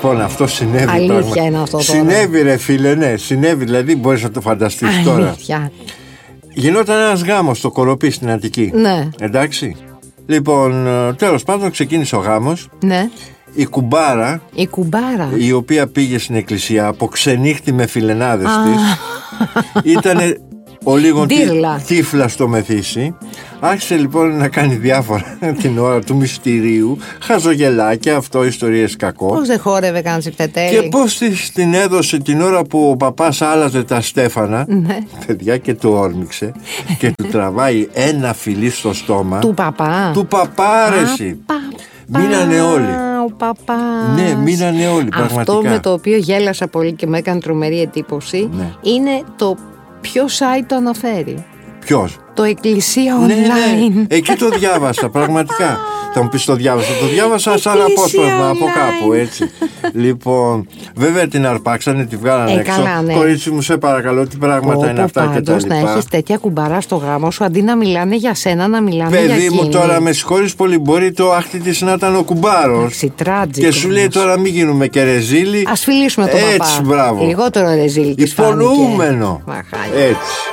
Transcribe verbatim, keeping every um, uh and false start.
Λοιπόν, αυτό συνέβη. Αλήθεια πράγμα. είναι αυτό τώρα. Συνέβη, ρε φίλε, ναι, συνέβη. Δηλαδή, μπορείς να το φανταστείς τώρα. Αλήθεια. Γινόταν ένας γάμος στο Κοροπή στην Αττική. Ναι. Εντάξει. Λοιπόν, τέλος πάντων, ξεκίνησε ο γάμος. Ναι. Η κουμπάρα, Η κουμπάρα, η οποία πήγε στην εκκλησία από ξενύχτη με φιλενάδες της, ήτανε ο λίγο τύφλα στο μεθύσι. Άρχισε λοιπόν να κάνει διάφορα την ώρα του μυστηρίου, χαζογελάκια, αυτό, ιστορίες κακό. Πώς δεν χόρευε καν τσιπτετέλη. Και πώς της την έδωσε την ώρα που ο παπάς άλλαζε τα στέφανα. Ναι. Παιδιά, και του όρμηξε και του τραβάει ένα φιλί στο στόμα. Του παπά. Του παπά, αρέσει. Μείνανε όλοι. Ο παπάς. Ναι, μείνανε όλοι, πραγματικά. Αυτό με το οποίο γέλασα πολύ και με έκανε τρομερή εντύπωση, ναι, είναι το ποιο site το αναφέρει. Ποιος? Το Εκκλησία Online. Ναι, ναι. Εκεί το διάβασα, πραγματικά. Θα μου πεις το διάβασα. Το διάβασα σαν απόσπασμα από κάπου, έτσι. Λοιπόν, βέβαια την αρπάξανε, τη βγάλανε ε, έξω. Καλά, ναι. Κορίτσι μου, σε παρακαλώ, τι πράγματα Όπο, είναι αυτά και τα λοιπά. Να έχεις τέτοια κουμπαρά στο γάμο σου, αντί να μιλάνε για σένα, να μιλάνε Παιδί για εκείνη. μου, τώρα με συγχωρείς πολύ, μπορεί το άχτη της να ήταν ο κουμπάρος. Και σου λέει τώρα μην γίνουμε και ρεζίλι. Ας φιλήσουμε τον παπά. Έτσι, μπράβο. Λιγότερο ρεζίλι της υπονοούμενο. Έτσι.